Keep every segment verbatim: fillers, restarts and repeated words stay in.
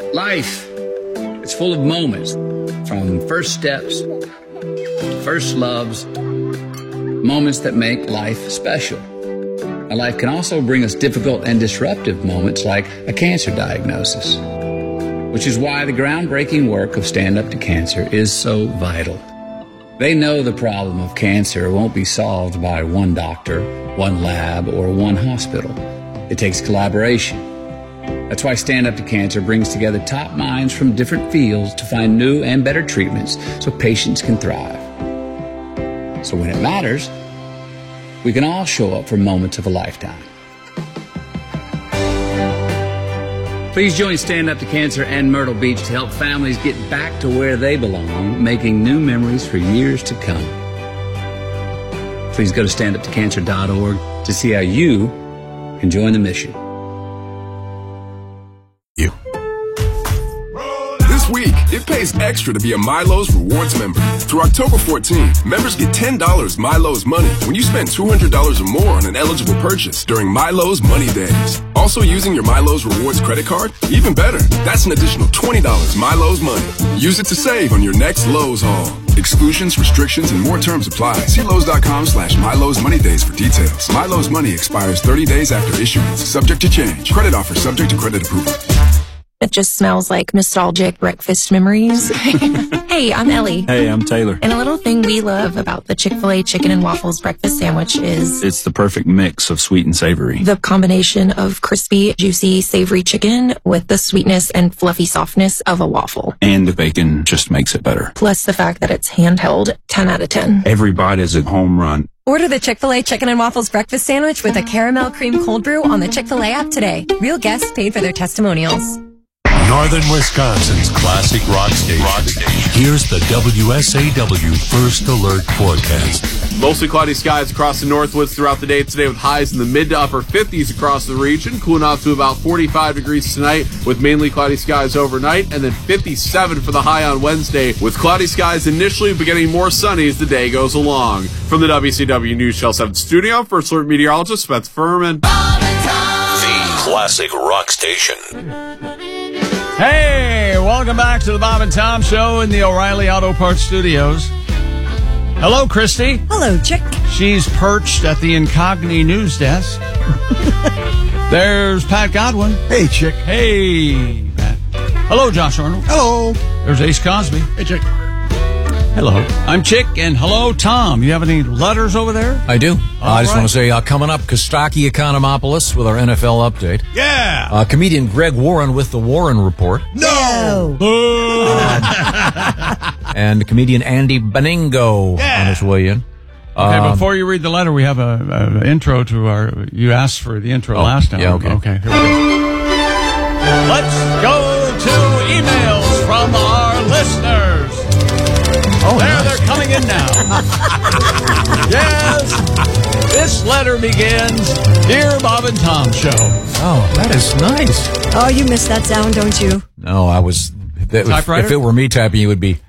Life, it's full of moments, from first steps to first loves, moments that make life special. Now, life can also bring us difficult and disruptive moments like a cancer diagnosis, which is why the groundbreaking work of Stand Up to Cancer is so vital. They know the problem of cancer won't be solved by one doctor, one lab, or one hospital. It takes collaboration. That's why Stand Up to Cancer brings together top minds from different fields to find new and better treatments so patients can thrive. So when it matters, we can all show up for moments of a lifetime. Please join Stand Up to Cancer and Myrtle Beach to help families get back to where they belong, making new memories for years to come. Please go to stand up to cancer dot org to see how you can join the mission. You. This week, it pays extra to be a Milo's Rewards member. Through October fourteenth, members get ten dollars Milo's money when you spend two hundred dollars or more on an eligible purchase during Milo's Money Days. Also using your Milo's Rewards credit card? Even better, that's an additional twenty dollars Milo's money. Use it to save on your next Lowe's haul. Exclusions, restrictions, and more terms apply. See Lowe's.com slash Milo's Money Days for details. Milo's money expires thirty days after issuance. Subject to change. Credit offer subject to credit approval. It just smells like nostalgic breakfast memories. Hey, I'm Ellie. Hey, I'm Taylor. And a little thing we love about the Chick-fil-A chicken and waffles breakfast sandwich is It's the perfect mix of sweet and savory. the combination of crispy, juicy, savory chicken with the sweetness and fluffy softness of a waffle. And the bacon just makes it better. Plus the fact that it's handheld, ten out of ten. Every bite is a home run. Order the Chick-fil-A Chicken and Waffles Breakfast Sandwich with a caramel cream cold brew on the Chick-fil-A app today. Real guests paid for their testimonials. Northern Wisconsin's classic rock station. Rock station. Here's the W S A W First Alert forecast. Mostly cloudy skies across the Northwoods throughout the day today with highs in the mid to upper fifties across the region. Cooling off to about forty-five degrees tonight with mainly cloudy skies overnight. And then fifty-seven for the high on Wednesday with cloudy skies initially but getting more sunny as the day goes along. From the W C W News Channel seven studio, First Alert meteorologist Spencer Furman. The classic rock station. Hey, welcome back to the Bob and Tom Show in the O'Reilly Auto Parts Studios. Hello, Christy. Hello, Chick. She's perched at the Incogni news desk. There's Pat Godwin. Hey, Chick. Hey, Pat. Hello, Josh Arnold. Hello. There's Ace Cosby. Hey, Chick. Hello. I'm Chick, and hello, Tom. You have any letters over there? I do. Uh, I just right. want to say, uh, coming up, Kostaki Economopoulos with our N F L update. Yeah. Uh, comedian Greg Warren with the Warren Report. No. And comedian Andy Beningo Yeah. on his way in. Okay, Um, before you read the letter, we have a, a intro to our... You asked for the intro Oh, last time. yeah, okay. Okay, here we go. Let's go to emails from our listeners. Oh, there, nice. they're coming in now. Yes. This letter begins, Dear Bob and Tom Show. Oh, that is nice. Oh, you missed that sound, don't you? No, I was... That, if, Typewriter? if it were me typing, it would be...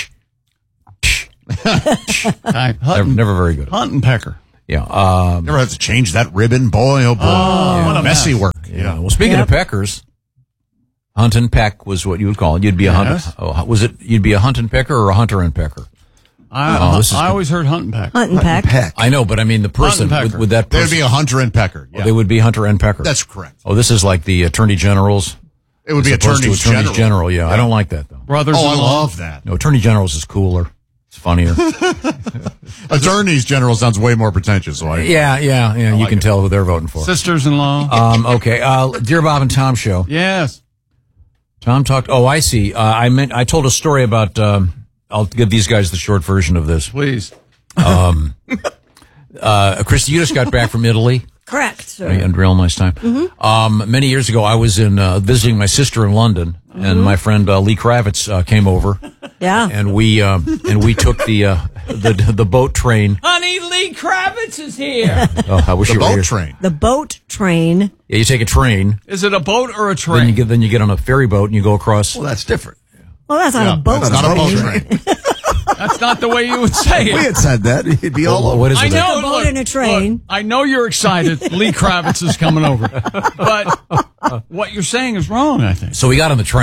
Type, Never, Hunt, never very good. Hunt and Pecker. Yeah. Um, Never have to change that ribbon, boy. Oh, boy. Oh, what a messy mess. work. yeah. Well, speaking Yep. of peckers, hunt and peck was what you would call it. You'd be a Yes. hunter. Oh, was it? You'd be a hunt and pecker or a hunter and pecker? I, Oh, this is I good. always heard Hunt and Peck. Hunt and Peck. Peck. I know, but I mean the person Hunt and would, pecker. would that There'd person? be a hunter and pecker. Yeah. They would be hunter and pecker. That's correct. Oh, this is like the attorney generals. It would be as opposed to attorneys attorneys general. general. Yeah, I don't like that though. Brothers Oh, I in law. love that. No, attorney generals is cooler. It's funnier. Attorneys general sounds way more pretentious. So I, yeah, yeah, yeah. You like can it. tell who they're voting for. Sisters-in-law. Um, okay, uh, dear Bob and Tom Show. Yes. Tom talked. Oh, I see. Uh, I meant I told a story about. Um, I'll give these guys the short version of this. Please. Um, uh, Christy, you just got back from Italy. Correct. Sir. And real nice time. Mm-hmm. Um, many years ago, I was in uh, visiting my sister in London, Mm-hmm. and my friend uh, Lee Kravitz uh, came over, Yeah. and we uh, and we took the uh, the the boat train. Honey, Lee Kravitz is here. Oh, I wish The you were boat here. train. The boat train. Yeah, you take a train, Is it a boat or a train? then you get then you get on a ferry boat and you go across. Well, that's different. Well, that's not Yeah, a boat that's not a boat train. train. That's not the way you would say We it. had said that. It'd be all Well, over. what is I it? know. A boat look, and a train. look, I know you're excited. Lee Kravitz is coming over. But what you're saying is wrong, I think. So we got on the train,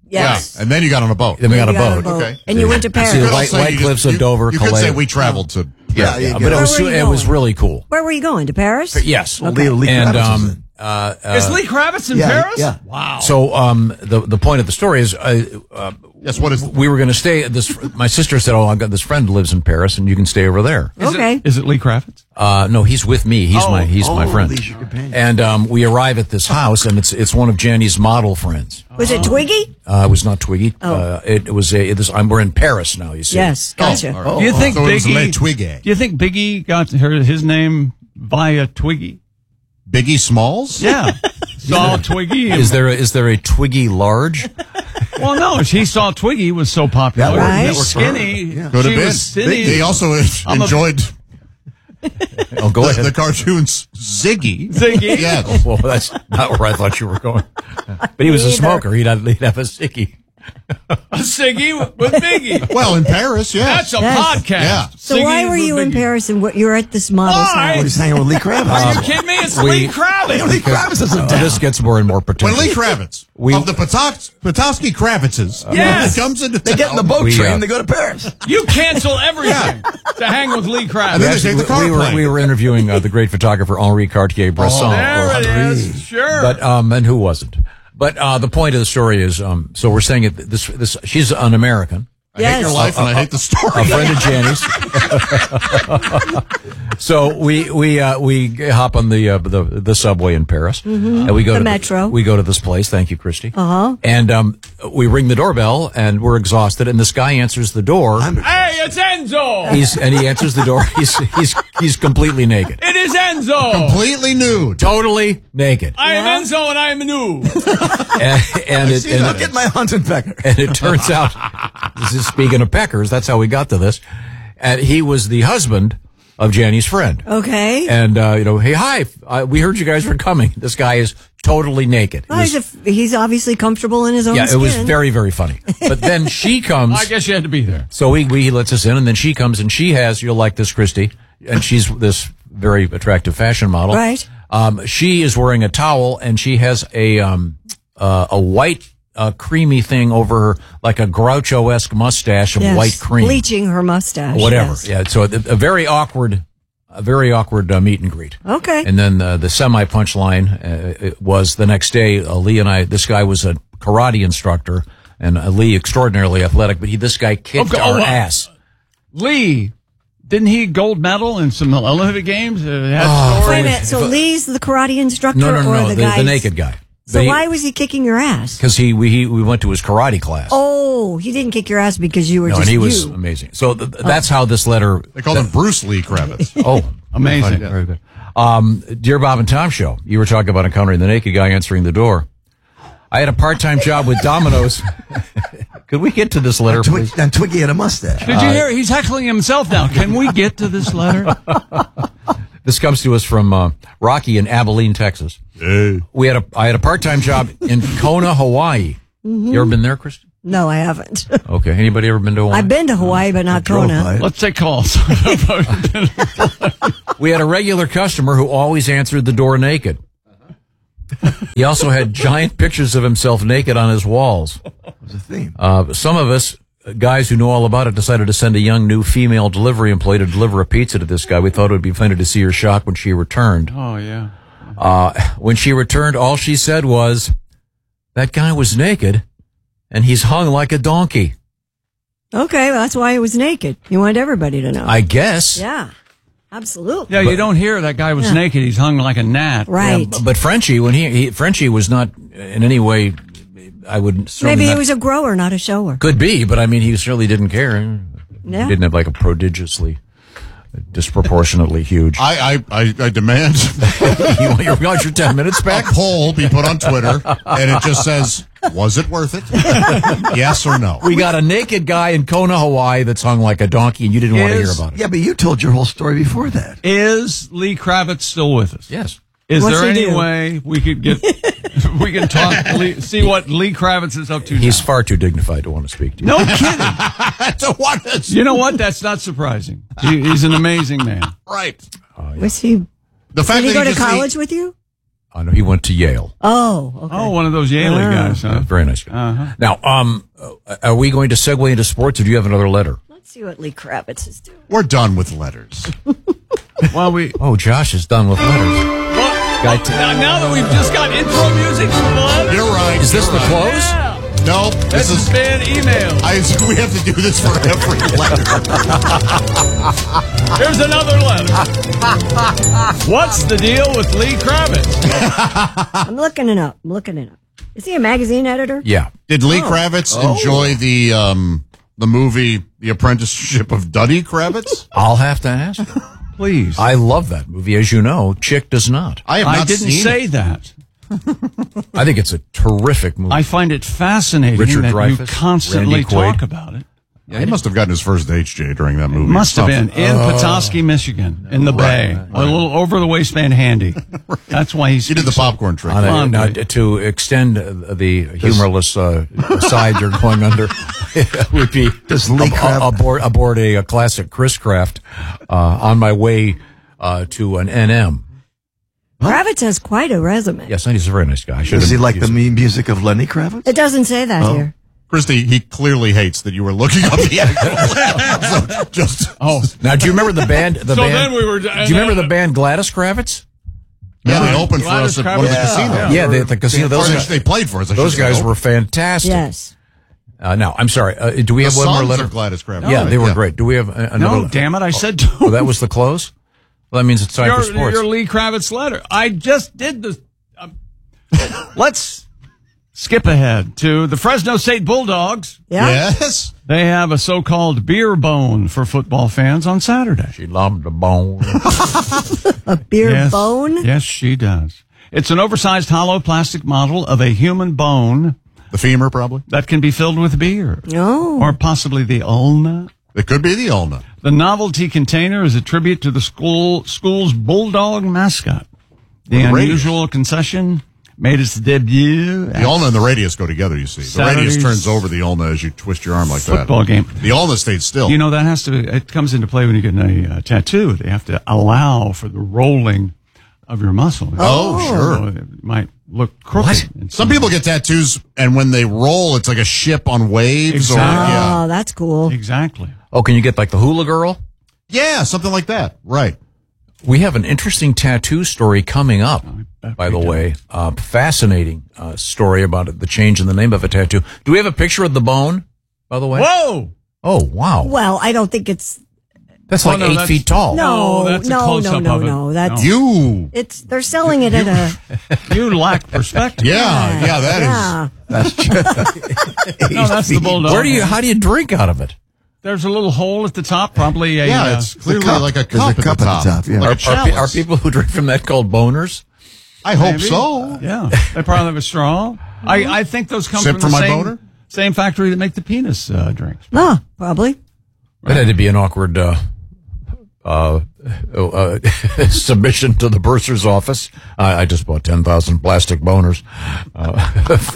Yes. Yeah. And then you got on a boat. Then we got, You a, got boat. a boat. Okay. And you went to Paris. See the You could white, say white you cliffs just- of Dover, You Calais. could say we traveled to. Yeah, Yeah, yeah, you but it go- was Where were you it was going? really cool. Where were you going? To Paris? Yes. Well, Lee- Lee and Kravitz is um, in. uh, uh, Is Lee Kravitz in yeah, Paris? yeah. Wow. So um, the the point of the story is, uh, uh, Yes, what is. we were going to stay at this. My sister said, "Oh, I've got this friend who lives in Paris, and you can stay over there." Is Okay. It, is it Lee Kravitz? Uh, no, he's with me. He's Oh, my he's my oh, friend. Lee's your companion. And um, we arrive at this house, and it's it's one of Jenny's model friends. Was it Twiggy? Uh, it was not Twiggy. Oh. Uh, it, it was a. It was, I'm, we're in Paris now. You see. Yes, gotcha. all right. Do you think So it was Le Biggie? Twiggy. Do you think Biggie got her, his name via Twiggy? Biggie Smalls? Yeah. Saw Twiggy. and- Is there a, is there a Twiggy large? Well, no. She saw Twiggy was so popular. That Right. He was skinny. Yeah. Could She have been. was skinny. He also I'm a- enjoyed Oh, go the, ahead. the cartoons Ziggy. Ziggy. Yes. Well, that's not where I thought you were going. But he was a Me either. smoker. He'd have, he'd have a Ziggy. A Siggy with, with Biggie. Well, in Paris, yes. That's a Yes. podcast. Yeah. So Siggy why were with you in Biggie. Paris and what, you were at this model's Why? Oh, house? he's hanging with Lee Kravitz. Are you kidding me? It's We- Lee Kravitz. Lee Kravitz is a Uh, this gets more and more When pretentious. Lee Kravitz We- of the Potos- Potowski Kravitzes Yes. he comes into They get in the town, boat We, train. uh, They go to Paris. You cancel everything to hang with Lee And Kravitz. then they take the car we, were, plane. we were interviewing uh, the great photographer Henri Cartier-Bresson. Oh, There it Henri. is. Sure. But um, and who wasn't? But uh, the point of the story is, um, so we're saying it. This this she's an American, I hate your Yes. life and I hate the story. a friend of Jenny's. So we we uh, we hop on the uh, the the subway in Paris, and we go The to metro. we go to this place. Thank you, Christy. Uh huh. And um, we ring the doorbell, and we're exhausted. And this guy answers the door. I'm- hey, it's Enzo. He's and he answers the door. He's he's he's completely naked, It is Enzo. Completely nude. totally naked. I am Enzo and I am new. And, and it, see and that. it- Get my hunting pecker. and it turns out, this is speaking of peckers, that's how we got to this. And he was the husband of Jenny's friend. Okay. And, uh, you know, hey, hi, uh, we heard you guys were coming. This guy is totally naked. It Well, was- he's, a, he's obviously comfortable in his own yeah, skin. it was very, very funny. But then she comes. I guess you had to be there. So we, we he lets us in, and then she comes, and she has, you'll like this, Christy, and she's this very attractive fashion model. Right. Um, she is wearing a towel, and she has a um, uh, a white uh, creamy thing over her, like a Groucho-esque mustache of Yes. white cream. Bleaching her mustache. Whatever. yes. Yeah. So a, a very awkward, a very awkward uh, meet and greet. Okay. And then uh, the semi punchline uh, it was the next day. Uh, Lee and I. This guy was a karate instructor, and uh, Lee extraordinarily athletic, but he this guy kicked Okay, our oh, wow. ass. Lee, didn't he gold medal in some Olympic games? Uh, had Oh, stories? Wait a minute. So Lee's the karate instructor No, no, no, or no the the, guy? the naked guy. So why was he kicking your ass? Because he we he, we went to his karate class. Oh, he didn't kick your ass because you were no, just and he was you. amazing. So th- th- that's how this letter. They called him Bruce Lee Kravitz. Oh, Amazing. Very good. Um, Dear Bob and Tom show, you were talking about encountering the naked guy answering the door. I had a part-time job with Domino's. Could we get to this letter, please? Twig, and Twiggy had a mustache. Did you hear? He's heckling himself now. Can we get to this letter? This comes to us from uh, Rocky in Abilene, Texas. Hey. We had a I had a part-time job in Kona, Hawaii. Mm-hmm. You ever been there, Kristen? No, I haven't. Okay. Anybody ever been to Hawaii? I've been to Hawaii, but not Drove Kona. by it. Let's take calls. We had a regular customer who always answered the door naked. He also had giant pictures of himself naked on his walls. was a theme. Uh, some of us, uh, guys who know all about it, decided to send a young new female delivery employee to deliver a pizza to this guy. We thought it would be funny to see her shock when she returned. Oh, yeah. Uh, when she returned, all she said was, "That guy was naked, and he's hung like a donkey." Okay, well, that's why he was naked. You wanted everybody to know. I guess. yeah, absolutely. Yeah, you don't hear that guy was Yeah. naked. He's hung like a gnat. Right. Yeah, but Frenchie, when he, he Frenchie was not in any way, I would certainly Maybe he not- was a grower, not a shower. could be, but I mean, he certainly didn't care. Yeah. He didn't have like a prodigiously, disproportionately huge. I, I, I, I demand you want your, you want your ten minutes a back? poll be put on Twitter, and it just says, was it worth it? Yes or no? We got a naked guy in Kona, Hawaii that's hung like a donkey, and you didn't want to hear Is- about it. Yeah, but you told your whole story before that. Is Lee Kravitz still with us? Yes. Is What's there he any do? way we could get, we can talk, Lee, see what Lee Kravitz is up to He's now? far too dignified to want to speak to you. No kidding. So what is You know what? That's not surprising. He, he's an amazing man. right? Was he? The fact Did he that go to just- college with you? I know he went to Yale. Oh, okay. Oh, one of those Yale Ah. guys, huh? Uh, very nice guy. Uh-huh. Now, um, uh, are we going to segue into sports, or do you have another letter? Let's see what Lee Kravitz is doing. We're done with letters. Well, we. Oh, Josh is done with letters. Well, Guy well, t- now, now that we've just got intro music for the letters. You're right. Is this you're the right. close? Yeah. Nope. This This has is. been email. I, we have to do this for every letter. Here's another letter. What's the deal with Lee Kravitz? I'm looking it up. I'm looking it up. Is he a magazine editor? Yeah. Did Lee Oh. Kravitz Oh. enjoy the um, the movie The Apprenticeship of Duddy Kravitz? I'll have to ask her. Please. I love that movie. As you know, Chick does not. I have I not didn't seen say it. that. I think it's a terrific movie. I find it fascinating Richard that Dreyfuss, you constantly Randy Quaid. talk about it. Yeah, he must have gotten his first H J during that movie. Must have been Something. in Oh. Petoskey, Michigan, in the Right, Bay, right. a little over the waistband handy. That's why he's. He did the popcorn trick. On a- Fun, now, dude. to extend uh, the humorless uh, side you're going under would be Does Lee ab- Krav- aboard, aboard a, a classic Chris Craft uh, on my way uh, to an N M. Kravitz has quite a resume. Yes, he's a very nice guy. I should Does he have like the used- mean music of Lenny Kravitz? It doesn't say that Oh. here. Christy, he clearly hates that you were looking up the actual so just Oh, now do you remember the band? The So band, then we were- Do you remember the band Gladys Kravitz? yeah, they opened for Gladys us at one of the Kravitz. casinos. Yeah. Yeah, they, at the casino. Or Those they, guys, they played for us. I those should say. guys were fantastic. Yes. Uh, now, I'm sorry. Uh, do we The have one more sons letter? of Gladys Kravitz. Yeah, they were Yeah. great. Do we have a- another? No, damn it! I said two. Oh, that was the close. Well, that means it's time your, for sports. your Lee Kravitz letter. I just did the. Um, let's skip ahead to the Fresno State Bulldogs. Yeah. Yes. They have a so-called beer bone for football fans on Saturday. She loved the bone. A beer Yes. bone? Yes, she does. It's an oversized hollow plastic model of a human bone The femur, probably. that can be filled with beer. Oh. Or possibly the ulna. It could be the ulna. The novelty container is a tribute to the school school's bulldog mascot. The Or the radius. unusual concession made its debut The at ulna and the radius go together, you see. The radius Saturday's turns over the ulna as you twist your arm like football that. game. The ulna stayed still. You know, that has to, it comes into play when you get a uh, tattoo. They have to allow for the rolling of your muscle. Oh, sure. So it might look crooked. in Some people get tattoos, and when they roll, it's like a ship on waves. Exactly. Or, yeah. Oh, that's cool. Exactly. Oh, can you get like the hula girl? yeah, something like that. Right. We have an interesting tattoo story coming up, bet by we the do. way. Uh, fascinating uh, story about it, the change in the name of a tattoo. Do we have a picture of the bone, by the way? Whoa! Oh, wow. Well, I don't think it's. That's Oh, like no, eight that's- feet tall. No, No, that's a no, no, close-up no, of it. no. That's You. it's. They're selling it at a. You lack perspective. Yeah, yeah, that is. yeah. No, that's the bulldog. Where do you, how do you drink out of it? There's a little hole at the top, probably a. Yeah, uh, it's clearly cup. like a There's cup, a cup at the at the top. top, yeah. Like Are, a are, pe- are chalice. people who drink from that called boners? I hope Maybe. so. Yeah, they probably have a straw. I, I think those come Sip from for the my same, boner? same factory that make the penis uh, drinks. Ah, probably. That had to be an awkward uh, uh, uh, submission to the bursar's office. I, I just bought ten thousand plastic boners uh,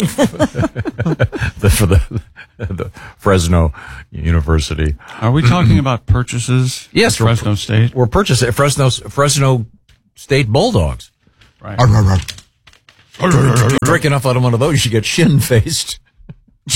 the, for the, the Fresno University. Are we talking about purchases? Yes, at Fresno State. We're purchasing Fresno Fresno State Bulldogs. Right. Arr, arr, arr. You drink enough out of one of those, you get shin faced. see,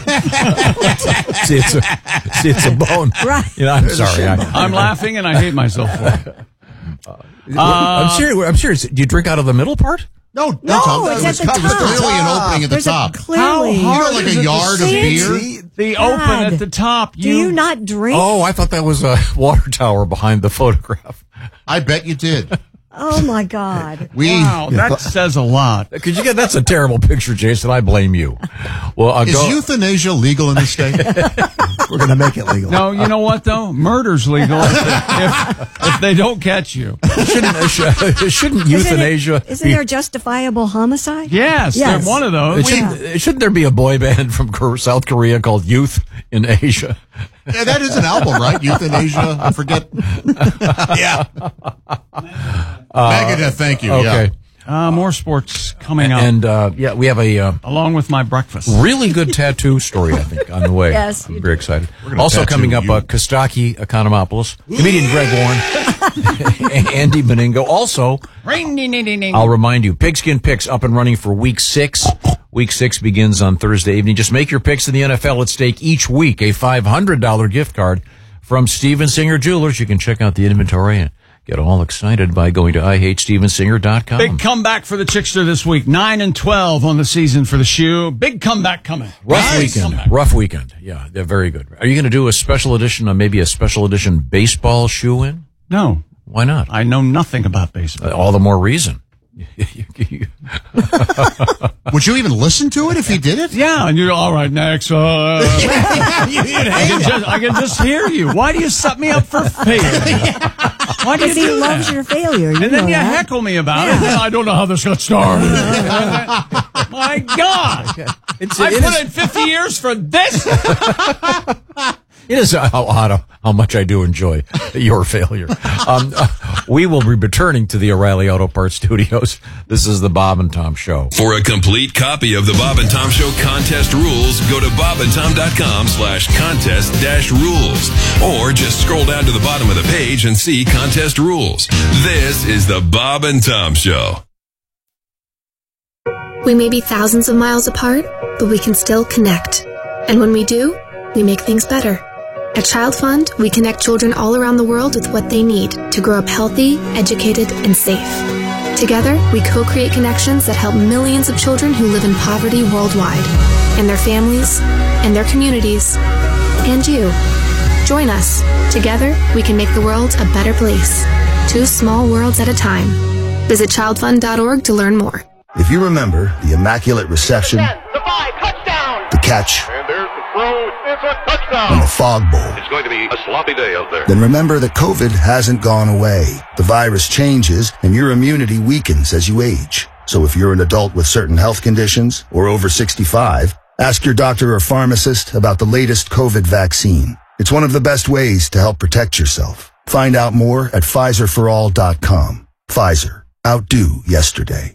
it's a, see, it's a bone. Right. You know, I'm sorry. I, I'm laughing and I hate myself for it. I'm serious. I'm serious. Do you drink out of the middle part? No, No, that's all- it's there's at the there's top. clearly an opening at the There's a top. clearly. How hard like is a it to yard of see beer? The God. open at the top. Do you not drink? Oh, I thought that was a water tower behind the photograph. I bet you did. Oh my God. We Wow, that says a lot. Because you get that's a terrible picture, Jason. I blame you. Well, I'll is go. euthanasia legal in the state? We're going to make it legal. No, you know what though? Murder's legal if, if, if they don't catch you. shouldn't uh, sh- shouldn't euthanasia? Isn't, it, isn't be- there justifiable homicide? Yes, Yes. they're one of It those. shouldn't, shouldn't there be a boy band from Kor- South Korea called Youth in Asia? Yeah, that is an album, right? Euthanasia. I forget. yeah. Megadeth, thank you. Okay. Uh, more sports coming up, And uh, yeah, we have a uh, along with my breakfast. really good tattoo story, I think, on the way. Yes, I'm you very excited. gonna Also tattoo coming up, you. uh, Kostaki Economopoulos, comedian Greg Warren. Andy Beningo. Also, I'll remind you, Pigskin Picks up and running for week six. Week six begins on Thursday evening. Just make your picks in the N F L at stake each week. A five hundred dollars gift card from Steven Singer Jewelers. You can check out the inventory and get all excited by going to I hate steven singer dot com. Big comeback for the Chickster this week. nine and twelve on the season for the shoe. Big comeback coming. Rough Nice weekend. comeback. Rough weekend. Yeah, they're very good. Are you going to do a special edition, or maybe a special edition baseball shoe in? No. Why not? I know nothing about baseball. Uh, all the more reason. Would you even listen to it if he did it? Yeah, and you're all right next. Uh, I, can just, I can just hear you. Why do you set me up for failure? Why do you Because he do loves that? your failure. You And then know you that. heckle me about it. I don't know how this got started. My God. It's, I it put is- in fifty years for this. It is how odd how much I do enjoy your failure. Um, uh, we will be returning to the O'Reilly Auto Parts Studios. This is the Bob and Tom Show. For a complete copy of the Bob and Tom Show contest rules, go to bobandtom.com slash contest dash rules. Or just scroll down to the bottom of the page and see contest rules. This is the Bob and Tom Show. We may be thousands of miles apart, but we can still connect. And when we do, we make things better. At Child Fund, we connect children all around the world with what they need to grow up healthy, educated, and safe. Together, we co-create connections that help millions of children who live in poverty worldwide, and their families, and their communities, and you. Join us. Together, we can make the world a better place. Two small worlds at a time. Visit child fund dot org to learn more. If you remember the Immaculate Reception, the catch, And there's the throw. It's a touchdown. and the Fog Bowl, It's going to be a sloppy day out there. then remember that COVID hasn't gone away. The virus changes and your immunity weakens as you age. So if you're an adult with certain health conditions or over sixty-five, ask your doctor or pharmacist about the latest COVID vaccine. It's one of the best ways to help protect yourself. Find out more at Pfizer for all dot com. Pfizer. Outdo yesterday.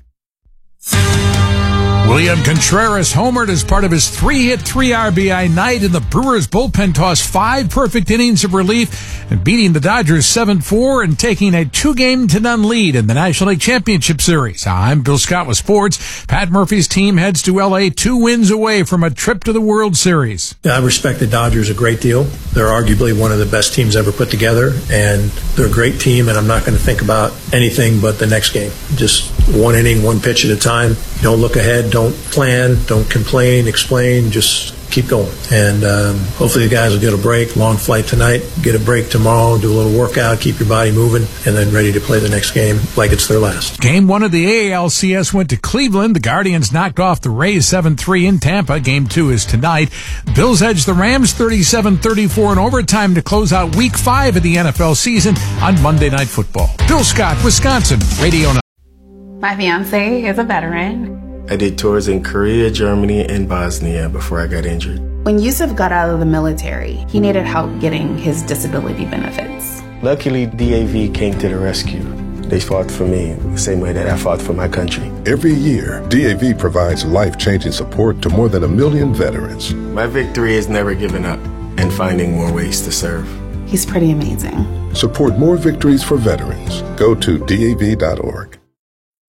William Contreras homered as part of his three-hit, three R B I night, and the Brewers bullpen tossed five perfect innings of relief and beating the Dodgers seven four and taking a two-game to none lead in the National League Championship Series. I'm Bill Scott with sports. Pat Murphy's team heads to L A two wins away from a trip to the World Series. I respect the Dodgers a great deal. They're arguably one of the best teams ever put together, and they're a great team, and I'm not going to think about anything but the next game. Just one inning, one pitch at a time. Don't look ahead. Don't plan. Don't complain, explain. Just keep going. And um, hopefully the guys will get a break. Long flight tonight. Get a break tomorrow. Do a little workout. Keep your body moving. And then ready to play the next game like it's their last. Game one of the A L C S went to Cleveland. The Guardians knocked off the Rays seven three in Tampa. Game two is tonight. Bills edged the Rams thirty-seven thirty-four in overtime to close out week five of the N F L season on Monday Night Football. Bill Scott, Wisconsin, Radio nine. My fiance is a veteran. I did tours in Korea, Germany, and Bosnia before I got injured. When Yusuf got out of the military, he needed help getting his disability benefits. Luckily, D A V came to the rescue. They fought for me the same way that I fought for my country. Every year, D A V provides life-changing support to more than a million veterans. My victory is never giving up and finding more ways to serve. He's pretty amazing. Support more victories for veterans. Go to D A V dot org.